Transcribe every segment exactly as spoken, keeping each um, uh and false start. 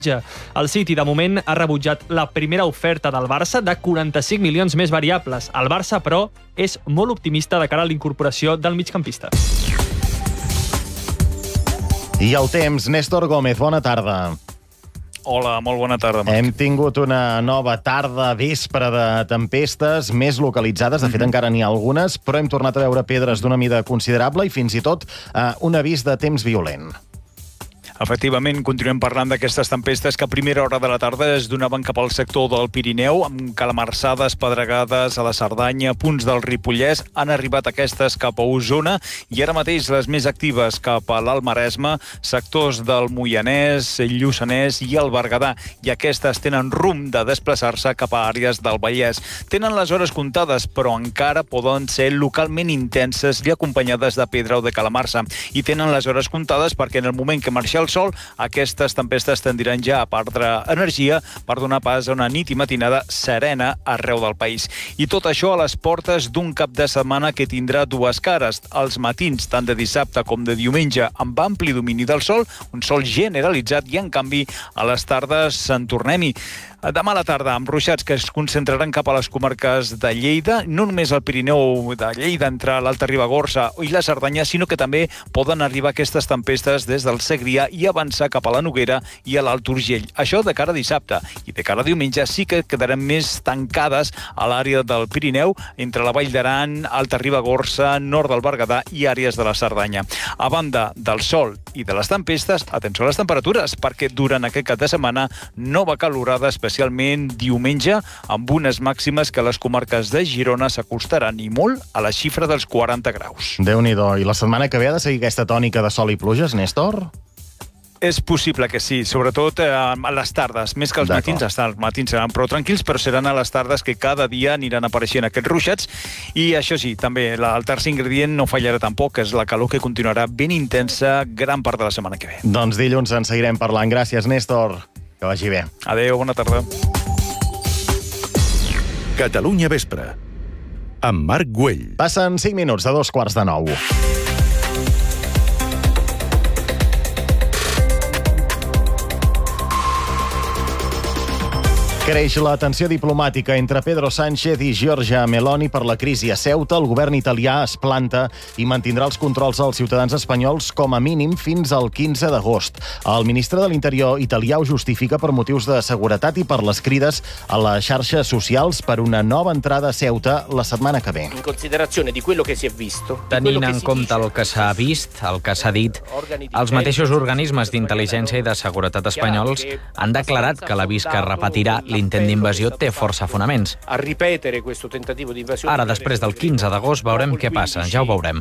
El City, de moment, ha rebutjat la primera oferta del Barça de quaranta-cinc milions més variables. El Barça, però, és molt optimista de cara a la incorporació del migcampista. I el temps, Néstor Gómez, bona tarda. Hola, molt bona tarda, Marc. Hem tingut una nova tarda, vespre de tempestes, més localitzades, de fet encara n'hi ha algunes, però hem tornat a veure pedres d'una mida considerable i fins i tot eh, un avís de temps violent. Efectivament, continuem parlant d'aquestes tempestes que a primera hora de la tarda es donaven cap al sector del Pirineu, amb calamarsades, pedregades a la Cerdanya, punts del Ripollès. Han arribat aquestes cap a Osona i ara mateix les més actives cap a l'Alt Maresme, sectors del Moianès, el Lluçanès i el Berguedà. I aquestes tenen rumb de desplaçar-se cap a àrees del Vallès. Tenen les hores comptades, però encara poden ser localment intenses i acompanyades de pedra o de calamarsa. I tenen les hores comptades perquè en el moment que marxa el sol, aquestes tempestes tendiran ja a perdre energia per donar pas a una nit i matinada serena arreu del país. I tot això a les portes d'un cap de setmana que tindrà dues cares. Els matins, tant de dissabte com de diumenge, amb ampli domini del sol, un sol generalitzat, i en canvi a les tardes se'n tornem-hi. Demà a la tarda, amb ruixats que es concentraran cap a les comarques de Lleida, no només al Pirineu de Lleida, entre l'Alta Ribagorça i la Cerdanya, sinó que també poden arribar aquestes tempestes des del Segrià i avançar cap a la Noguera i a l'Alt Urgell. Això de cara a dissabte. I de cara a diumenge sí que quedaran més tancades a l'àrea del Pirineu, entre la Vall d'Aran, Alta Ribagorça, nord del Berguedà i àrees de la Cerdanya. A banda del sol i de les tempestes, atenció a les temperatures, perquè durant aquest cap de setmana nova calorada, especialment diumenge, amb unes màximes que a les comarques de Girona s'acostaran i molt a la xifra dels quaranta graus. Déu-n'hi-do. I la setmana que ve ha de seguir aquesta tònica de sol i pluges, Néstor? És possible que sí, sobretot eh, a les tardes, més que els matins, hasta els matins seran prou tranquils, però seran a les tardes que cada dia aniran apareixent aquests ruixats. I això sí, també el tercer ingredient no fallarà tampoc, que és la calor que continuarà ben intensa gran part de la setmana que ve. Doncs dilluns en seguirem parlant. Gràcies, Néstor. Que vagi bé. Adéu, bona tarda. Catalunya Vespre, amb Marc Güell. Passen cinc minuts de dos quarts de nou. Creix la tensió diplomàtica entre Pedro Sánchez i Giorgia Meloni per la crisi a Ceuta. El govern italià es planta i mantindrà els controls als ciutadans espanyols com a mínim fins al quinze d'agost. El ministre de l'Interior italià ho justifica per motius de seguretat i per les crides a les xarxes socials per una nova entrada a Ceuta la setmana que ve. In considerazione di quello che si è visto, tenint en compte el que s'ha vist, el que s'ha dit, els mateixos organismes d'intel·ligència i de seguretat espanyols han declarat que l'avís que repetirà l'intent d'invasió té força fonaments. Ara, després del quinze d'agost, veurem què passa. Ja ho veurem.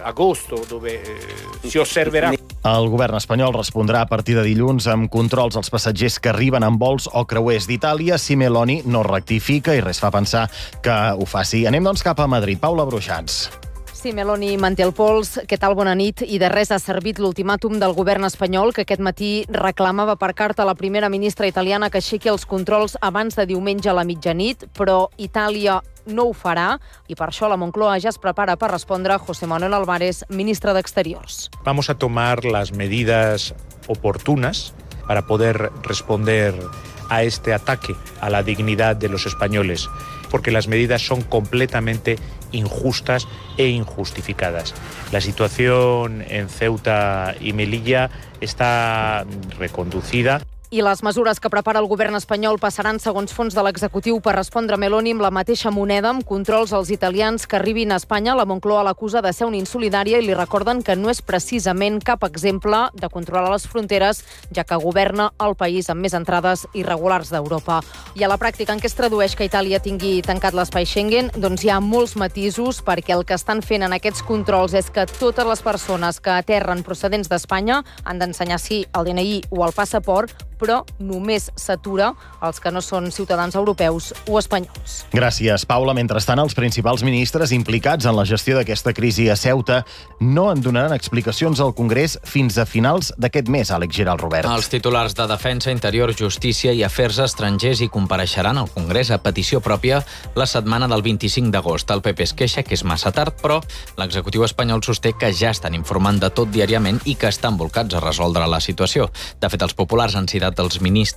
El govern espanyol respondrà a partir de dilluns amb controls als passatgers que arriben en vols o creuers d'Itàlia si Meloni no rectifica i res fa pensar que ho faci. Anem doncs cap a Madrid. Paula Bruixats. Sí, Meloni manté el pols. Què tal? Bona nit. I de res ha servit l'ultimàtum del govern espanyol que aquest matí reclamava per carta a la primera ministra italiana que aixequi els controls abans de diumenge a la mitjanit, però Itàlia no ho farà i per això la Moncloa ja es prepara per respondre. José Manuel Álvarez, ministre d'Exteriors. Vamos a tomar las medidas oportunas para poder responder a este ataque a la dignidad de los españoles, porque las medidas son completamente injustas e injustificadas. La situación en Ceuta y Melilla está reconducida. I les mesures que prepara el govern espanyol passaran, segons fons de l'executiu, per respondre a Meloni amb la mateixa moneda, amb controls als italians que arribin a Espanya. La Moncloa l'acusa de ser una insolidària i li recorden que no és precisament cap exemple de controlar les fronteres, ja que governa el país amb més entrades irregulars d'Europa. I a la pràctica, en què es tradueix que Itàlia tingui tancat l'espai Schengen? Doncs hi ha molts matisos, perquè el que estan fent en aquests controls és que totes les persones que aterren procedents d'Espanya han d'ensenyar sí el D N I o el passaport, però només s'atura els que no són ciutadans europeus o espanyols. Gràcies, Paula. Mentrestant, els principals ministres implicats en la gestió d'aquesta crisi a Ceuta no en donaran explicacions al Congrés fins a finals d'aquest mes, Àlex Giral Robert. Els titulars de Defensa, Interior, Justícia i Afers Estrangers hi compareixeran al Congrés a petició pròpia la setmana del vint-i-cinc d'agost. El P P es queixa que és massa tard, però l'executiu espanyol sosté que ja estan informant de tot diàriament i que estan volcats a resoldre la situació. De fet, els populars han citat unanimitat dels ministres